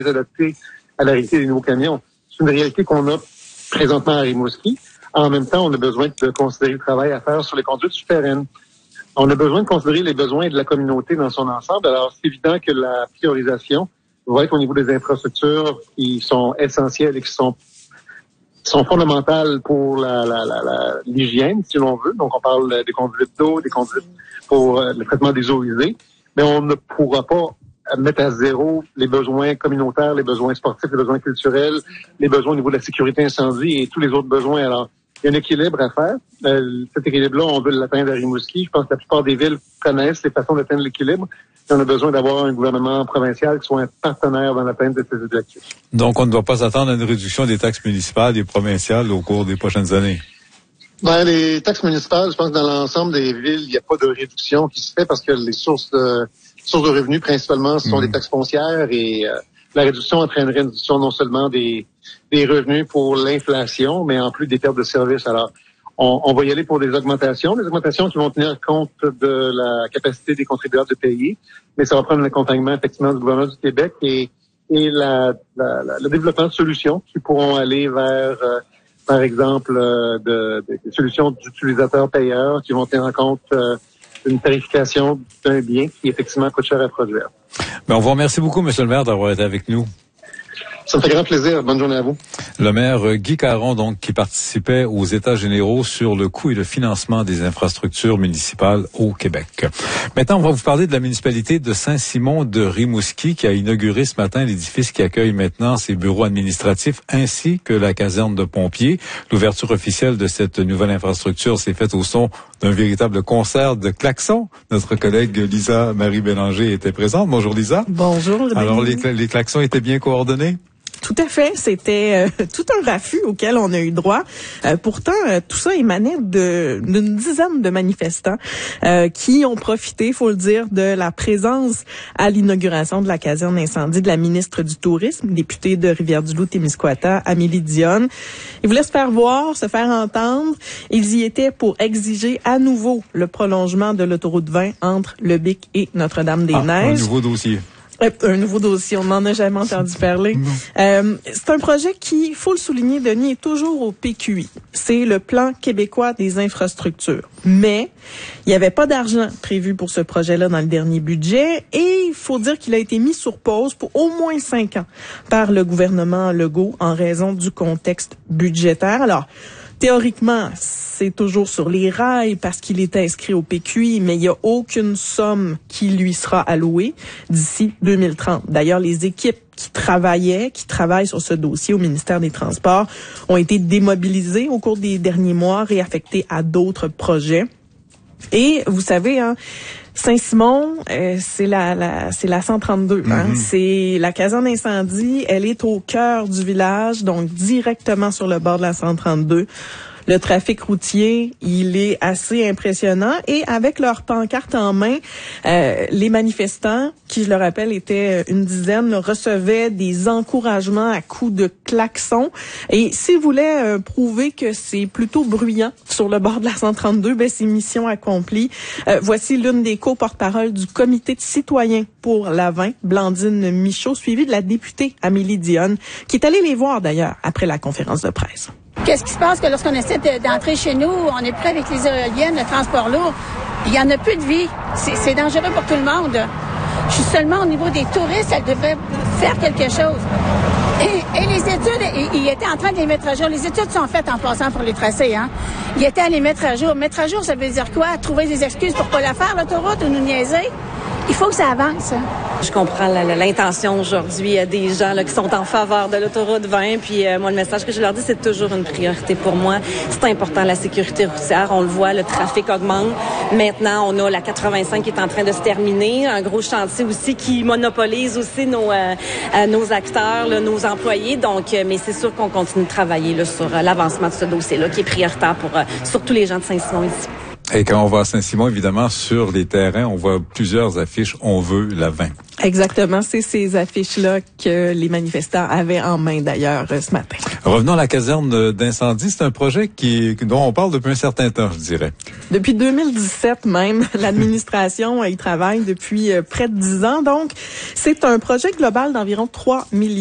adaptés à la réalité des nouveaux camions. C'est une réalité qu'on a présentement à Rimouski. En même temps, on a besoin de considérer le travail à faire sur les conduites souterraines. On a besoin de considérer les besoins de la communauté dans son ensemble. Alors, c'est évident que la priorisation va être au niveau des infrastructures qui sont essentielles et qui sont fondamentales pour l'hygiène, si l'on veut. Donc, on parle des conduites d'eau, des conduites pour le traitement des eaux usées. Mais on ne pourra pas mettre à zéro les besoins communautaires, les besoins sportifs, les besoins culturels, les besoins au niveau de la sécurité incendie et tous les autres besoins. Alors, il y a un équilibre à faire. Cet équilibre-là, on veut l'atteindre à Rimouski. Je pense que la plupart des villes connaissent les façons d'atteindre l'équilibre. Et on a besoin d'avoir un gouvernement provincial qui soit un partenaire dans l'atteinte de ces objectifs. Donc, on ne doit pas s'attendre à une réduction des taxes municipales et provinciales au cours des prochaines années? Les taxes municipales, je pense que dans l'ensemble des villes, il n'y a pas de réduction qui se fait parce que les sources de revenus, principalement, ce sont les taxes foncières et la réduction entraînerait une réduction non seulement des revenus pour l'inflation, mais en plus des pertes de services. Alors, on va y aller pour des augmentations qui vont tenir compte de la capacité des contribuables de payer, mais ça va prendre l'accompagnement effectivement du gouvernement du Québec et le développement de solutions qui pourront aller vers, par exemple, des solutions d'utilisateurs-payeurs qui vont tenir compte une tarification d'un bien qui effectivement coûte cher à produire. On vous remercie beaucoup, M. le maire, d'avoir été avec nous. Ça me fait grand plaisir. Bonne journée à vous. Le maire Guy Caron, donc, qui participait aux États généraux sur le coût et le financement des infrastructures municipales au Québec. Maintenant, on va vous parler de la municipalité de Saint-Simon de Rimouski qui a inauguré ce matin l'édifice qui accueille maintenant ses bureaux administratifs ainsi que la caserne de pompiers. L'ouverture officielle de cette nouvelle infrastructure s'est faite au son d'un véritable concert de klaxons. Notre collègue Lisa Marie-Bélanger était présente. Bonjour Lisa. Bonjour. Alors, les klaxons étaient bien coordonnés? Tout à fait. C'était tout un raffut auquel on a eu droit. Pourtant, tout ça émanait d'une dizaine de manifestants qui ont profité, faut le dire, de la présence à l'inauguration de la caserne incendie de la ministre du Tourisme, députée de Rivière-du-Loup-Témiscouata, Amélie Dionne. Ils voulaient se faire voir, se faire entendre. Ils y étaient pour exiger à nouveau le prolongement de l'autoroute 20 entre Le Bic et Notre-Dame-des-Neiges. Un nouveau dossier. Un nouveau dossier, on n'en a jamais entendu parler. C'est un projet qui, faut le souligner, Denis, est toujours au PQI. C'est le plan québécois des infrastructures. Mais il n'y avait pas d'argent prévu pour ce projet-là dans le dernier budget et il faut dire qu'il a été mis sur pause pour au moins 5 ans par le gouvernement Legault en raison du contexte budgétaire. Alors, théoriquement, c'est toujours sur les rails parce qu'il est inscrit au PQI, mais il n'y a aucune somme qui lui sera allouée d'ici 2030. D'ailleurs, les équipes qui travaillent sur ce dossier au ministère des Transports ont été démobilisées au cours des derniers mois, réaffectées à d'autres projets. Et vous savez, Saint-Simon, c'est la 132. C'est la caserne d'incendie. Elle est au cœur du village, donc directement sur le bord de la 132. Le trafic routier, il est assez impressionnant. Et avec leur pancarte en main, les manifestants, qui je le rappelle étaient une dizaine, recevaient des encouragements à coups de klaxons. Et s'ils voulaient prouver que c'est plutôt bruyant sur le bord de la 132, c'est mission accomplie. Voici l'une des co-porte-parole du comité de citoyens pour la 20, Blandine Michaud, suivie de la députée Amélie Dionne, qui est allée les voir d'ailleurs après la conférence de presse. Qu'est-ce qui se passe que lorsqu'on essaie d'entrer chez nous, on est prêt avec les éoliennes, le transport lourd, il y en a plus de vie. C'est dangereux pour tout le monde. Je suis seulement au niveau des touristes, elles devraient faire quelque chose. Et les études, ils étaient en train de les mettre à jour. Les études sont faites en passant pour les tracés, Ils étaient à les mettre à jour. Mettre à jour, ça veut dire quoi? Trouver des excuses pour pas la faire, l'autoroute, ou nous niaiser? Il faut que ça avance. Je comprends l'intention aujourd'hui des gens qui sont en faveur de l'autoroute 20. Puis moi, le message que je leur dis, c'est toujours une priorité pour moi. C'est important, la sécurité routière. On le voit, le trafic augmente. Maintenant, on a la 85 qui est en train de se terminer. Un gros chantier aussi qui monopolise aussi nos acteurs, nos employés. Donc, mais c'est sûr qu'on continue de travailler sur l'avancement de ce dossier-là qui est prioritaire pour surtout les gens de Saint-Simon ici. Et quand on va à Saint-Simon, évidemment, sur les terrains, on voit plusieurs affiches « On veut la 20 ». Exactement, c'est ces affiches-là que les manifestants avaient en main d'ailleurs ce matin. Revenons à la caserne d'incendie. C'est un projet dont on parle depuis un certain temps, je dirais. Depuis 2017 même, l'administration y travaille depuis près de 10 ans. Donc, c'est un projet global d'environ 3 millions